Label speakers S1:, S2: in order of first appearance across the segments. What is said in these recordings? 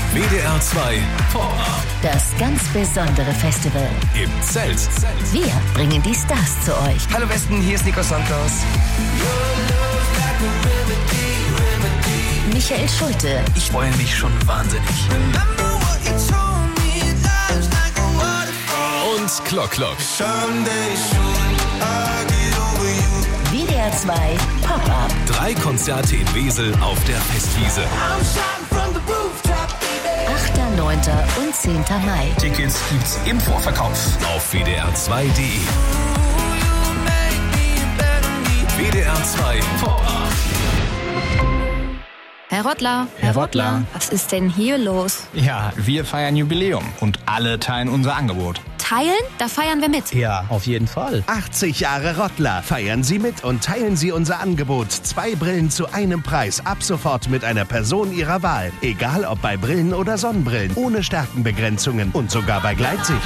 S1: WDR 2 Pop-Up.
S2: Das ganz besondere Festival.
S1: Im Zelt.
S2: Wir bringen die Stars zu euch.
S3: Hallo Westen, hier ist Nico Santos.
S2: Michael Schulte.
S3: Ich freue mich schon wahnsinnig.
S1: Und Klock.
S2: WDR 2 Pop-Up.
S1: 3 Konzerte in Wesel auf der Festwiese.
S2: 8., 9. und 10. Mai.
S3: Tickets gibt's im Vorverkauf.
S1: Auf WDR2.de. WDR 2 Pop-Up.
S4: Herr Rottler.
S5: Herr Rottler.
S4: Was ist denn hier los?
S5: Ja, wir feiern Jubiläum und alle teilen unser Angebot.
S4: Teilen? Da feiern wir mit.
S5: Ja, auf jeden Fall.
S6: 80 Jahre Rottler. Feiern Sie mit und teilen Sie unser Angebot. 2 Brillen zu einem Preis. Ab sofort mit einer Person Ihrer Wahl. Egal ob bei Brillen oder Sonnenbrillen. Ohne Stärkenbegrenzungen und sogar bei Gleitsicht.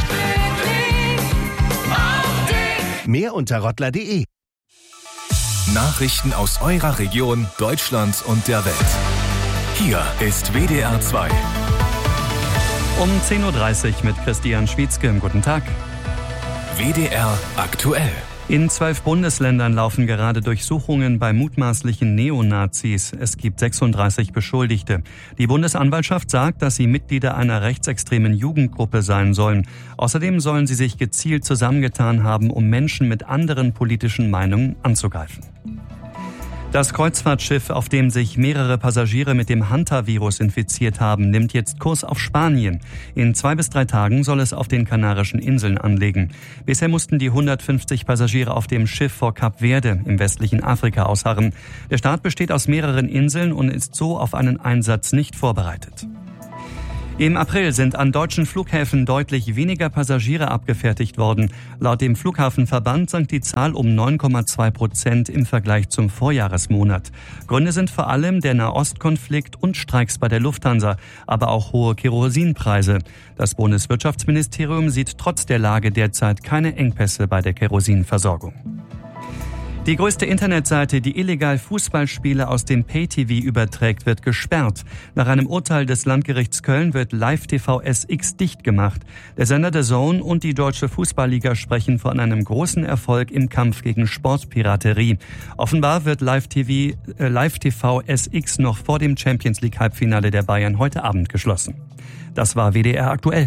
S6: Mehr unter rottler.de.
S1: Nachrichten aus eurer Region, Deutschland und der Welt. Hier ist WDR 2.
S7: Um 10.30 Uhr mit Christian Schwietzke. Guten Tag.
S1: WDR aktuell.
S7: In 12 Bundesländern laufen gerade Durchsuchungen bei mutmaßlichen Neonazis. Es gibt 36 Beschuldigte. Die Bundesanwaltschaft sagt, dass sie Mitglieder einer rechtsextremen Jugendgruppe sein sollen. Außerdem sollen sie sich gezielt zusammengetan haben, um Menschen mit anderen politischen Meinungen anzugreifen. Das Kreuzfahrtschiff, auf dem sich mehrere Passagiere mit dem Hantavirus infiziert haben, nimmt jetzt Kurs auf Spanien. In 2 bis 3 Tagen soll es auf den Kanarischen Inseln anlegen. Bisher mussten die 150 Passagiere auf dem Schiff vor Kap Verde im westlichen Afrika ausharren. Der Staat besteht aus mehreren Inseln und ist so auf einen Einsatz nicht vorbereitet. Im April sind an deutschen Flughäfen deutlich weniger Passagiere abgefertigt worden. Laut dem Flughafenverband sank die Zahl um 9,2% im Vergleich zum Vorjahresmonat. Gründe sind vor allem der Nahostkonflikt und Streiks bei der Lufthansa, aber auch hohe Kerosinpreise. Das Bundeswirtschaftsministerium sieht trotz der Lage derzeit keine Engpässe bei der Kerosinversorgung. Die größte Internetseite, die illegal Fußballspiele aus dem Pay-TV überträgt, wird gesperrt. Nach einem Urteil des Landgerichts Köln wird Live-TV SX dicht gemacht. Der Sender DAZN und die Deutsche Fußballliga sprechen von einem großen Erfolg im Kampf gegen Sportpiraterie. Offenbar wird Live-TV SX noch vor dem Champions-League-Halbfinale der Bayern heute Abend geschlossen. Das war WDR aktuell.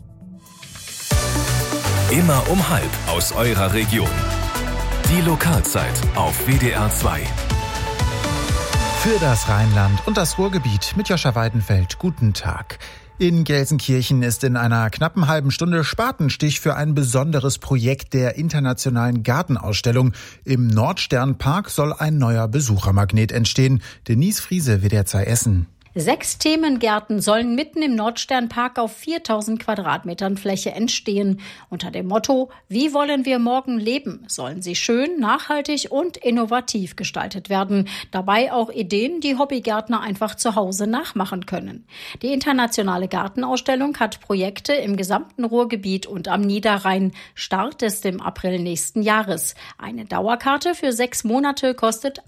S1: Immer um halb aus eurer Region. Die Lokalzeit auf WDR 2.
S8: Für das Rheinland und das Ruhrgebiet mit Joscha Weidenfeld. Guten Tag. In Gelsenkirchen ist in einer knappen halben Stunde Spatenstich für ein besonderes Projekt der internationalen Gartenausstellung. Im Nordsternpark soll ein neuer Besuchermagnet entstehen. Denise Friese, WDR 2 Essen.
S9: 6 Themengärten sollen mitten im Nordsternpark auf 4000 Quadratmetern Fläche entstehen. Unter dem Motto, wie wollen wir morgen leben, sollen sie schön, nachhaltig und innovativ gestaltet werden. Dabei auch Ideen, die Hobbygärtner einfach zu Hause nachmachen können. Die internationale Gartenausstellung hat Projekte im gesamten Ruhrgebiet und am Niederrhein. Start ist im April nächsten Jahres. Eine Dauerkarte für 6 Monate kostet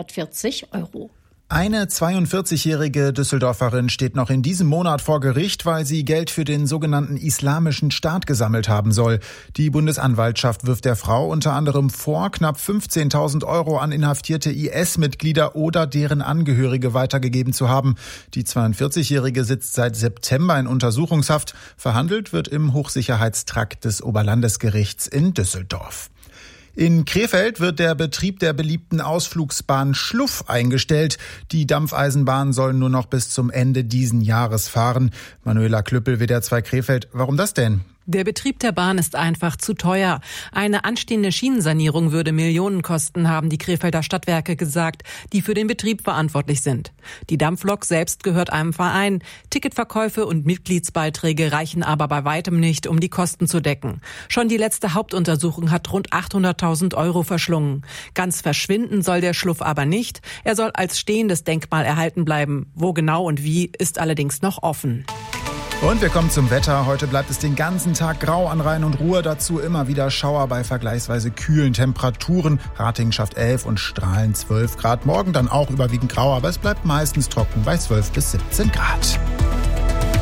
S9: 140 €.
S8: Eine 42-jährige Düsseldorferin steht noch in diesem Monat vor Gericht, weil sie Geld für den sogenannten Islamischen Staat gesammelt haben soll. Die Bundesanwaltschaft wirft der Frau unter anderem vor, knapp 15.000 € an inhaftierte IS-Mitglieder oder deren Angehörige weitergegeben zu haben. Die 42-jährige sitzt seit September in Untersuchungshaft. Verhandelt wird im Hochsicherheitstrakt des Oberlandesgerichts in Düsseldorf. In Krefeld wird der Betrieb der beliebten Ausflugsbahn Schluff eingestellt. Die Dampfeisenbahn soll nur noch bis zum Ende diesen Jahres fahren. Manuela Klüppel, WDR 2 Krefeld. Warum das denn?
S10: Der Betrieb der Bahn ist einfach zu teuer. Eine anstehende Schienensanierung würde Millionen kosten, haben die Krefelder Stadtwerke gesagt, die für den Betrieb verantwortlich sind. Die Dampflok selbst gehört einem Verein. Ticketverkäufe und Mitgliedsbeiträge reichen aber bei weitem nicht, um die Kosten zu decken. Schon die letzte Hauptuntersuchung hat rund 800.000 € verschlungen. Ganz verschwinden soll der Schluff aber nicht. Er soll als stehendes Denkmal erhalten bleiben. Wo genau und wie, ist allerdings noch offen.
S8: Und wir kommen zum Wetter. Heute bleibt es den ganzen Tag grau an Rhein und Ruhr. Dazu immer wieder Schauer bei vergleichsweise kühlen Temperaturen. Ratingen schafft 11 und Strahlen 12 Grad. Morgen dann auch überwiegend grau, aber es bleibt meistens trocken bei 12 bis 17 Grad.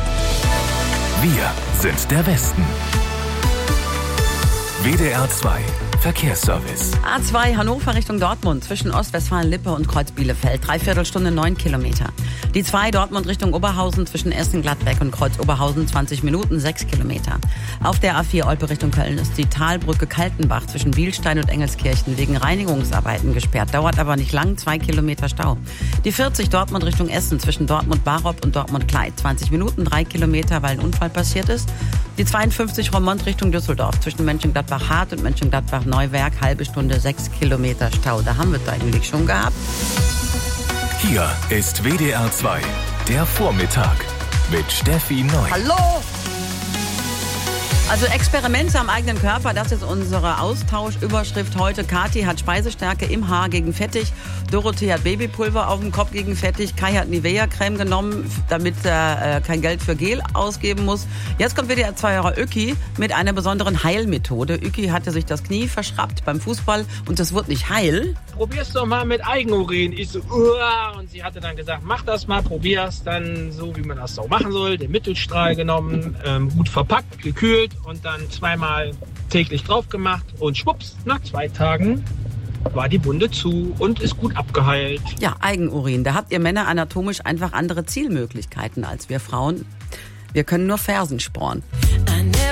S1: Wir sind der Westen. WDR 2 Verkehrsservice.
S11: A2 Hannover Richtung Dortmund zwischen Ostwestfalen-Lippe und Kreuz-Bielefeld. 3/4 Stunde 9 Kilometer. Die 2 Dortmund Richtung Oberhausen zwischen Essen-Gladbeck und Kreuz-Oberhausen 20 Minuten 6 Kilometer. Auf der A4 Olpe Richtung Köln ist die Talbrücke Kaltenbach zwischen Bielstein und Engelskirchen wegen Reinigungsarbeiten gesperrt. Dauert aber nicht lang, 2 Kilometer Stau. Die 40 Dortmund Richtung Essen zwischen Dortmund-Barop und Dortmund-Kleid. 20 Minuten 3 Kilometer, weil ein Unfall passiert ist. Die 52 Roermond Richtung Düsseldorf zwischen Mönchengladbach-Hart und Mönchengladbach-Neuwerk, halbe Stunde 6 Kilometer Stau. Da haben wir es eigentlich schon gehabt.
S1: Hier ist WDR 2, der Vormittag mit Steffi Neu.
S11: Hallo! Also Experimente am eigenen Körper, das ist unsere Austauschüberschrift heute. Kathi hat Speisestärke im Haar gegen Fettig, Dorothee hat Babypulver auf dem Kopf gegen Fettig, Kai hat Nivea-Creme genommen, damit er kein Geld für Gel ausgeben muss. Jetzt kommt WDR 2 Öki mit einer besonderen Heilmethode. Öki hatte sich das Knie verschraubt beim Fußball und das wurde nicht heil.
S12: Probier's doch mal mit Eigenurin. Ich so, und sie hatte dann gesagt, mach das mal, probier's dann so, wie man das so machen soll. Den Mittelstrahl genommen, gut verpackt, gekühlt und dann 2-mal täglich drauf gemacht und schwupps, nach 2 Tagen war die Wunde zu und ist gut abgeheilt.
S11: Ja, Eigenurin. Da habt ihr Männer anatomisch einfach andere Zielmöglichkeiten als wir Frauen. Wir können nur Fersen spornen.